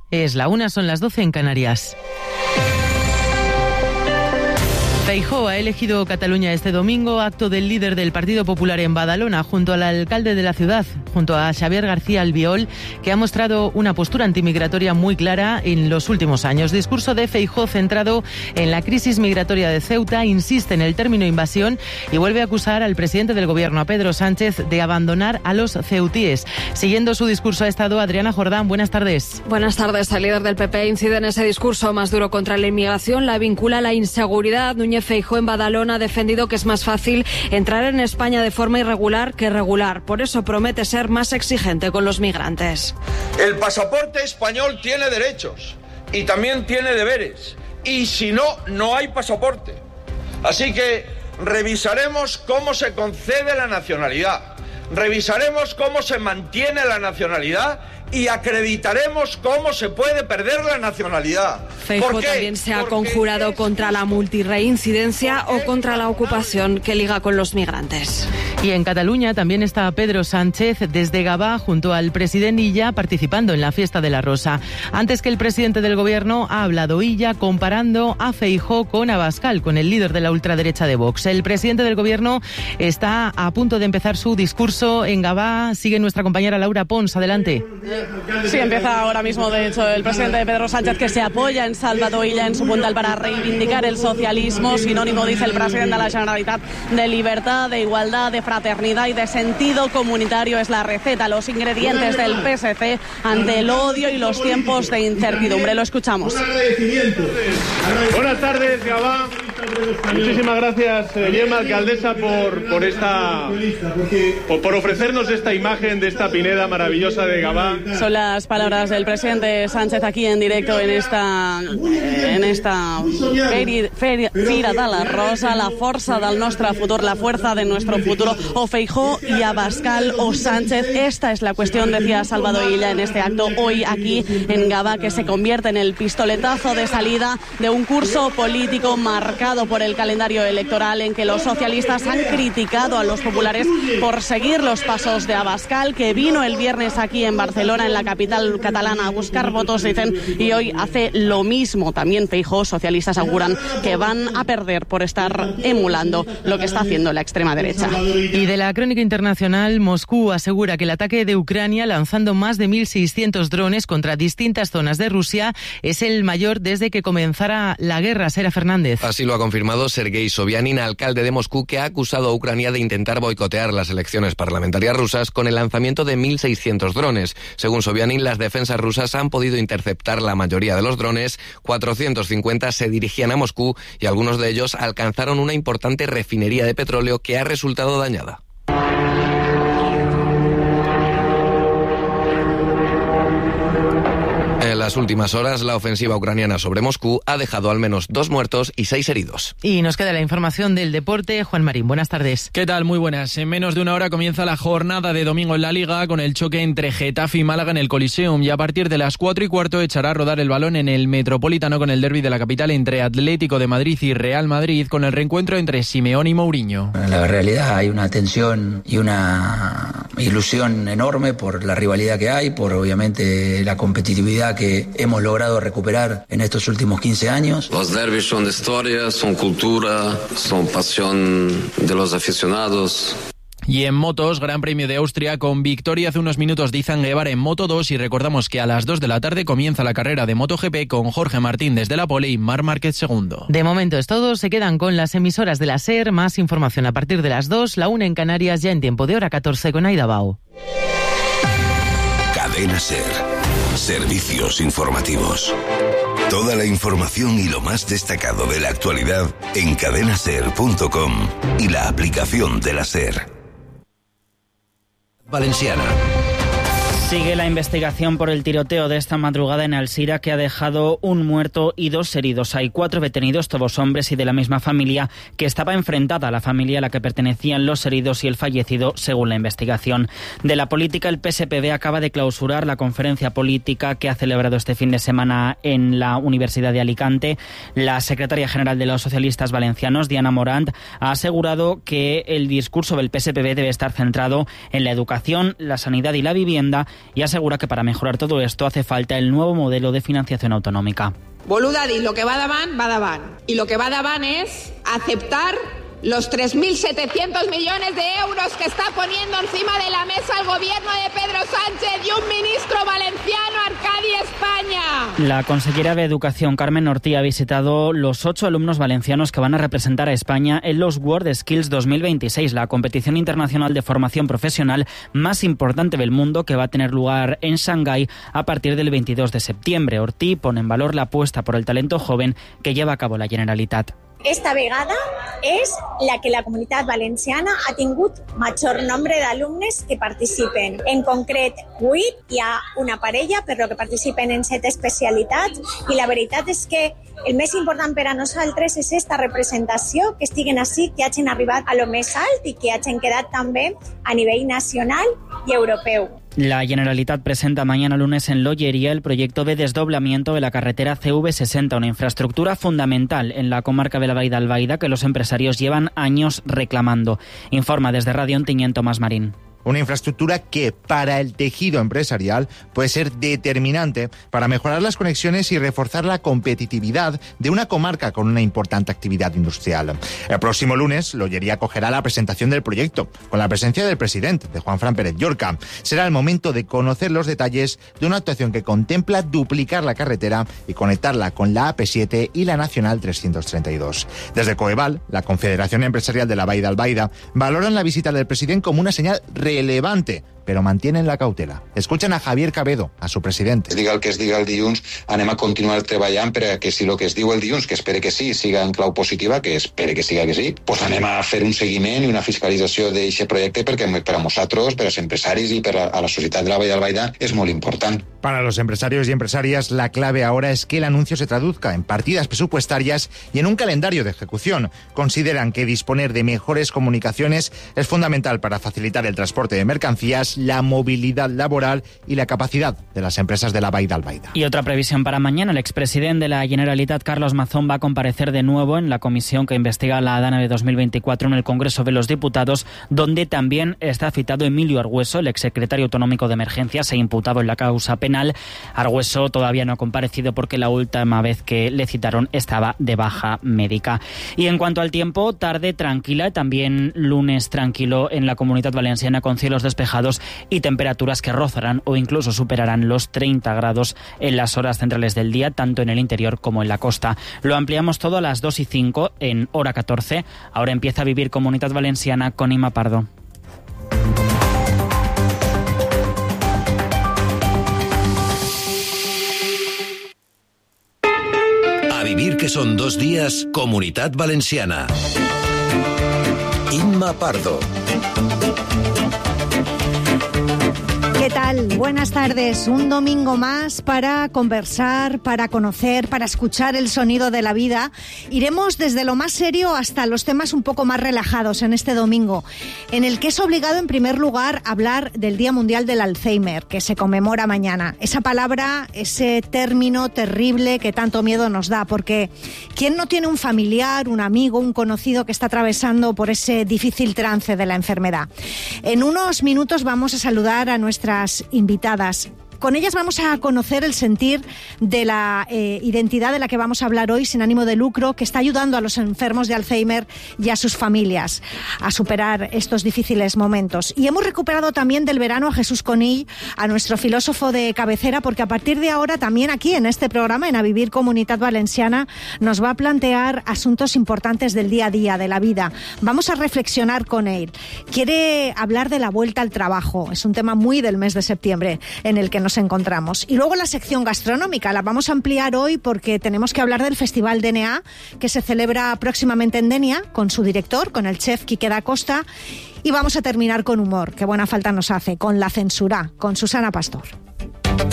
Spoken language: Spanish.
Es la 1, son las 12 en Canarias. Feijóo ha elegido Cataluña este domingo, acto del líder del Partido Popular en Badalona, junto al alcalde de la ciudad, junto a Xavier García Albiol, que ha mostrado una postura antimigratoria muy clara en los últimos años. Discurso de Feijóo centrado en la crisis migratoria de Ceuta, insiste en el término invasión y vuelve a acusar al presidente del gobierno, a Pedro Sánchez, de abandonar a los ceutíes. Siguiendo su discurso ha estado Adriana Jordán. Buenas tardes. Buenas tardes. El líder del PP incide en ese discurso más duro contra la inmigración, la vincula a la inseguridad. Núñez Feijóo en Badalona ha defendido que es más fácil entrar en España de forma irregular que regular. Por eso promete ser más exigente con los migrantes. El pasaporte español tiene derechos y también tiene deberes. Y si no, no hay pasaporte. Así que revisaremos cómo se concede la nacionalidad. Revisaremos cómo se mantiene la nacionalidad y acreditaremos cómo se puede perder la nacionalidad. Feijóo también se ha conjurado contra la multirreincidencia o contra la ocupación que liga con los migrantes. Y en Cataluña también está Pedro Sánchez desde Gavà junto al presidente Illa participando en la fiesta de la Rosa. Antes que el presidente del gobierno ha hablado Illa comparando a Feijóo con Abascal, con el líder de la ultraderecha de Vox. El presidente del gobierno está a punto de empezar su discurso en Gavà. Sigue nuestra compañera Laura Pons. Adelante. Sí, empieza ahora mismo, de hecho, el presidente Pedro Sánchez, que se apoya en Salvador Illa en su puntal para reivindicar el socialismo, sinónimo, dice el presidente de la Generalitat, de libertad, de igualdad, de fraternidad y de sentido comunitario. Es la receta, los ingredientes del PSC ante el odio y los tiempos de incertidumbre. Lo escuchamos. Buenas tardes, Gavà. Muchísimas gracias, Gemma, alcaldesa, por ofrecernos esta imagen de esta pineda maravillosa de Gavà. Son las palabras del presidente Sánchez aquí en directo en esta Fira de la Rosa, la força del nostre futur, la fuerza de nuestro futuro. O Feijóo y Abascal o Sánchez. Esta es la cuestión, decía Salvador Illa en este acto hoy aquí en Gavà, que se convierte en el pistoletazo de salida de un curso político marcado por el calendario electoral, en que los socialistas han criticado a los populares por seguir los pasos de Abascal, que vino el viernes aquí en Barcelona, en la capital catalana, a buscar votos, dicen, y hoy hace lo mismo. También Feijóo, socialistas auguran que van a perder por estar emulando lo que está haciendo la extrema derecha. Y de la crónica internacional, Moscú asegura que el ataque de Ucrania, lanzando más de 1.600 drones contra distintas zonas de Rusia, es el mayor desde que comenzara la guerra. Sera Fernández. Así lo ha confirmado Sergei Sobyanin, alcalde de Moscú, que ha acusado a Ucrania de intentar boicotear las elecciones parlamentarias rusas con el lanzamiento de 1.600 drones. Según Sobyanin, las defensas rusas han podido interceptar la mayoría de los drones. 450 se dirigían a Moscú y algunos de ellos alcanzaron una importante refinería de petróleo que ha resultado dañada. En las últimas horas, la ofensiva ucraniana sobre Moscú ha dejado al menos 2 muertos y 6 heridos. Y nos queda la información del deporte. Juan Marín, buenas tardes. ¿Qué tal? Muy buenas. En menos de una hora comienza la jornada de domingo en la Liga, con el choque entre Getafe y Málaga en el Coliseum, y a partir de las 4:15 echará a rodar el balón en el Metropolitano con el derbi de la capital entre Atlético de Madrid y Real Madrid, con el reencuentro entre Simeone y Mourinho. En la realidad hay una tensión y una ilusión enorme por la rivalidad que hay, por obviamente la competitividad que hemos logrado recuperar en estos últimos 15 años. Los derbis son historia, son cultura, son pasión de los aficionados. Y en motos, Gran Premio de Austria, con victoria hace unos minutos de Izan Guevara en Moto 2, y recordamos que a las 2 de la tarde comienza la carrera de MotoGP con Jorge Martín desde la pole y Marc Márquez segundo. De momento es todo, se quedan con las emisoras de la SER, más información a partir de las 2, la 1 en Canarias, ya en tiempo de hora 14 con Aida Bao. Cadena SER, servicios informativos. Toda la información y lo más destacado de la actualidad en cadenaser.com y la aplicación de la SER. Valenciana. Sigue la investigación por el tiroteo de esta madrugada en Alzira, que ha dejado un muerto y 2 heridos. Hay 4 detenidos, todos hombres y de la misma familia, que estaba enfrentada a la familia a la que pertenecían los heridos y el fallecido, según la investigación. De la política, el PSPB acaba de clausurar la conferencia política que ha celebrado este fin de semana en la Universidad de Alicante. La secretaria general de los socialistas valencianos, Diana Morant, ha asegurado que el discurso del PSPB debe estar centrado en la educación, la sanidad y la vivienda, y asegura que para mejorar todo esto hace falta el nuevo modelo de financiación autonómica. Boluda dir lo que va davant. Y lo que va davant es aceptar los 3.700 millones de euros que está poniendo encima de la mesa el gobierno de Pedro Sánchez y un ministro valenciano, Arcadi España. La consellera de Educación, Carmen Ortí, ha visitado los 8 alumnos valencianos que van a representar a España en los World Skills 2026, la competición internacional de formación profesional más importante del mundo que va a tener lugar en Shanghái a partir del 22 de septiembre. Ortí pone en valor la apuesta por el talento joven que lleva a cabo la Generalitat. Esta vegada és la que la Comunitat Valenciana ha tingut major nombre d'alumnes que participen. En concret, 8, hi ha una parella, però que participen en 7 especialitats, i la veritat és que el més important per a nosaltres és esta representació, que estiguen així, que hagin arribat a lo més alt i que hagin quedat també a nivell nacional i europeu. La Generalitat presenta mañana lunes en Lollería el proyecto de desdoblamiento de la carretera CV60, una infraestructura fundamental en la comarca de la Baida Albaida que los empresarios llevan años reclamando. Informa desde Radio Ontinyent Tomás Marín. Una infraestructura que para el tejido empresarial puede ser determinante para mejorar las conexiones y reforzar la competitividad de una comarca con una importante actividad industrial. El próximo lunes, Lollería acogerá la presentación del proyecto, con la presencia del presidente, de Juanfran Pérez Llorca. Será el momento de conocer los detalles de una actuación que contempla duplicar la carretera y conectarla con la AP7 y la Nacional 332. Desde Coeval, la Confederación Empresarial de la Baida Albaida, valoran la visita del presidente como una señal relevante, però mantienen la cautela. Escuchen a Javier Cabedo, a su presidente. Es diga el que es diga el dilluns, anem a continuar treballant per a que si el que es diu el dilluns, que espere que sí, siga en clau positiva, que espere que siga que sí, pues anem a fer un seguiment i una fiscalització d'aquest projecte perquè per a nosaltres, per als empresaris i per a la societat de la Vall d'Albaida és molt important. Para los empresarios y empresarias, la clave ahora es que el anuncio se traduzca en partidas presupuestarias y en un calendario de ejecución. Consideran que disponer de mejores comunicaciones es fundamental para facilitar el transporte de mercancías, la movilidad laboral y la capacidad de las empresas de la Vall d'Albaida. Y otra previsión para mañana. El expresidente de la Generalitat, Carlos Mazón, va a comparecer de nuevo en la comisión que investiga la DANA de 2024 en el Congreso de los Diputados, donde también está citado Emilio Argüeso, el exsecretario autonómico de Emergencias e imputado en la causa penal. Argüeso todavía no ha comparecido porque la última vez que le citaron estaba de baja médica. Y en cuanto al tiempo, tarde tranquila, también lunes tranquilo en la Comunitat Valenciana con cielos despejados y temperaturas que rozarán o incluso superarán los 30 grados en las horas centrales del día, tanto en el interior como en la costa. Lo ampliamos todo a las 2:05 en hora 14. Ahora empieza a vivir Comunitat Valenciana con Ima Pardo. A vivir que son 2 días, Comunitat Valenciana. Inma Pardo. ¿Qué tal? Buenas tardes. Un domingo más para conversar, para conocer, para escuchar el sonido de la vida. Iremos desde lo más serio hasta los temas un poco más relajados en este domingo, en el que es obligado en primer lugar hablar del Día Mundial del Alzheimer, que se conmemora mañana. Esa palabra, ese término terrible que tanto miedo nos da, porque ¿quién no tiene un familiar, un amigo, un conocido que está atravesando por ese difícil trance de la enfermedad? En unos minutos vamos a saludar a nuestras invitadas. Con ellas vamos a conocer el sentir de la identidad de la que vamos a hablar hoy, sin ánimo de lucro, que está ayudando a los enfermos de Alzheimer y a sus familias a superar estos difíciles momentos. Y hemos recuperado también del verano a Jesús Conill, a nuestro filósofo de cabecera, porque a partir de ahora también aquí en este programa, en A Vivir Comunitat Valenciana, nos va a plantear asuntos importantes del día a día, de la vida. Vamos a reflexionar con él. Quiere hablar de la vuelta al trabajo. Es un tema muy del mes de septiembre en el que nos encontramos. Y luego la sección gastronómica la vamos a ampliar hoy porque tenemos que hablar del Festival DNA que se celebra próximamente en Denia con su director, con el chef Quique da Costa, y vamos a terminar con humor, que buena falta nos hace, con la censura, con Susana Pastor.